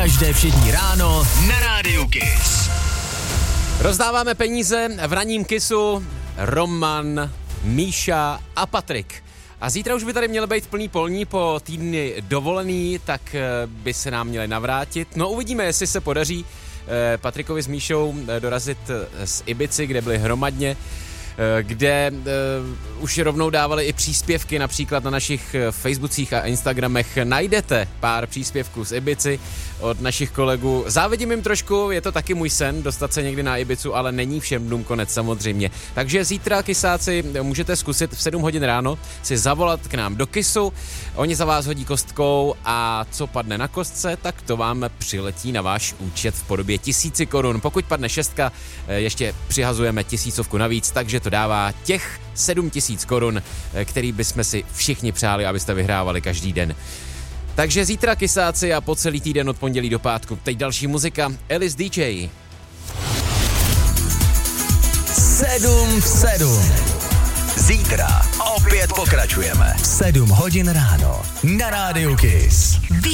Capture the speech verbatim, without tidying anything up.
Každé všední ráno na Rádiu Kiss. Rozdáváme peníze v ranním Kissu Roman, Míša a Patrik. A zítra už by tady měl být plný polní po týdny dovolený, tak by se nám měli navrátit. No uvidíme, jestli se podaří Patrikovi s Míšou dorazit z Ibizy, kde byli hromadně, kde uh, už rovnou dávali i příspěvky, například na našich Facebookích a Instagramech najdete pár příspěvků z Ibizy od našich kolegů. Závidím jim trošku, je to taky můj sen, dostat se někdy na Ibizu, ale není všem dnům konec samozřejmě. Takže zítra, kysáci, můžete zkusit v sedm hodin ráno si zavolat k nám do Kissu, oni za vás hodí kostkou a co padne na kostce, tak to vám přiletí na váš účet v podobě tisíci korun. Pokud padne šestka, ještě přihazujeme tisícovku navíc, takže to dává těch sedm tisíc korun, který bychom si všichni přáli, abyste vyhrávali každý den. Takže zítra kysáci a po celý týden od pondělí do pátku. Teď další muzika, Alice D J. sedm v sedm. Zítra opět pokračujeme. V sedm hodin ráno na Rádiu Kiss.